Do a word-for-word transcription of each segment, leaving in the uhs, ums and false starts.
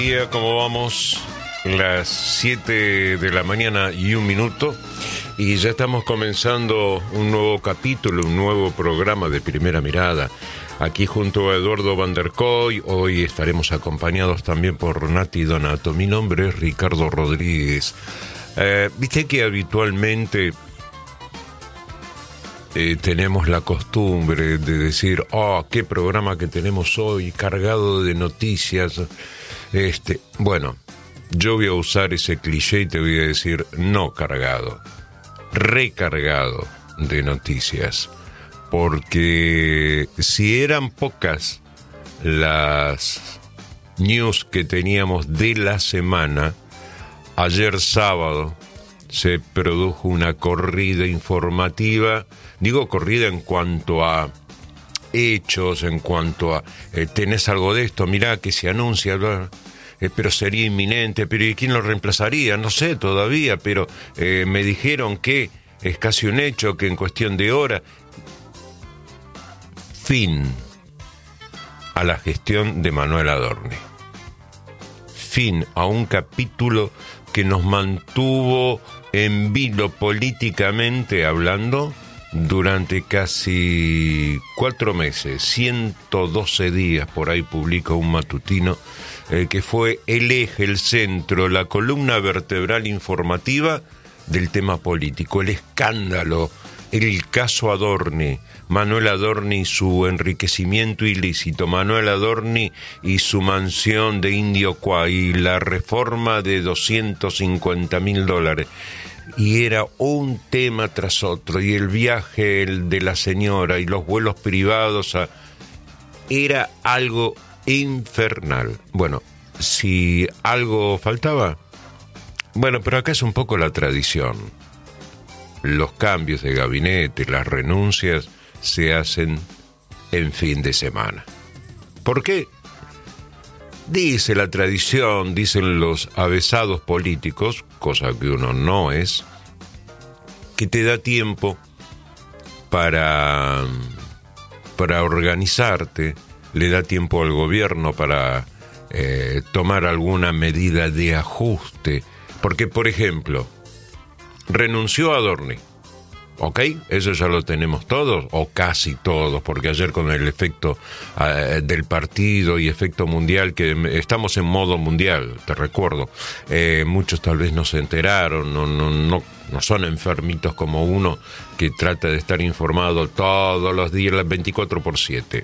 Día, ¿cómo vamos? Las siete de la mañana y un minuto y ya estamos comenzando un nuevo capítulo, un nuevo programa de Primera Mirada. Aquí junto a Eduardo Van der Kooi, hoy estaremos acompañados también por Nati Donato. Mi nombre es Ricardo Rodríguez. Eh, Viste que habitualmente eh, tenemos la costumbre de decir, oh, qué programa que tenemos hoy, cargado de noticias. Este, bueno, yo voy a usar ese cliché y te voy a decir no cargado, recargado de noticias, porque si eran pocas las news que teníamos de la semana, ayer sábado se produjo una corrida informativa, digo corrida en cuanto a hechos, en cuanto a eh, tenés algo de esto, mirá que se anuncia, eh, pero sería inminente, pero ¿y quién lo reemplazaría? No sé todavía, pero eh, me dijeron que es casi un hecho, que en cuestión de horas. Fin a la gestión de Manuel Adorni. Fin a un capítulo que nos mantuvo en vilo políticamente hablando durante casi cuatro meses, ciento doce días, por ahí publica un matutino, eh, que fue el eje, el centro, la columna vertebral informativa del tema político, el escándalo, el caso Adorni, Manuel Adorni y su enriquecimiento ilícito, Manuel Adorni y su mansión de Indio Quay, la reforma de doscientos cincuenta mil dólares. Y era un tema tras otro, y el viaje el de la señora y los vuelos privados, a... era algo infernal. Bueno, si algo faltaba, bueno, pero acá es un poco la tradición. Los cambios de gabinete, las renuncias, se hacen en fin de semana. ¿Por qué? Dice la tradición, dicen los avesados políticos, cosa que uno no es, que te da tiempo para, para organizarte, le da tiempo al gobierno para eh, tomar alguna medida de ajuste. Porque, por ejemplo, renunció Adorni, ¿ok? Eso ya lo tenemos todos, o casi todos, porque ayer con el efecto uh, del partido y efecto mundial, que estamos en modo mundial, te recuerdo, eh, muchos tal vez no se enteraron, no, no, no, no son enfermitos como uno que trata de estar informado todos los días, las veinticuatro por siete.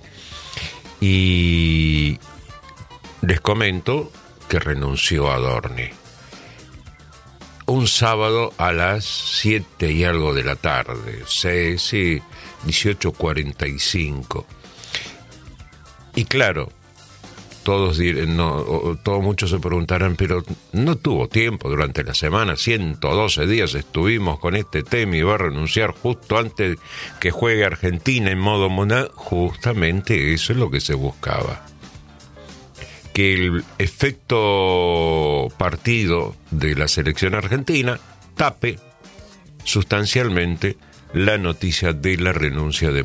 Y les comento que renunció Adorni un sábado a las siete y algo de la tarde, sí, sí, dieciocho cuarenta y cinco. Y claro, todos, no, todos muchos se preguntarán, pero no tuvo tiempo durante la semana, ciento doce días estuvimos con este tema y va a renunciar justo antes que juegue Argentina en modo mundial. Justamente eso es lo que se buscaba. Que el efecto partido de la selección argentina tape sustancialmente la noticia de la renuncia de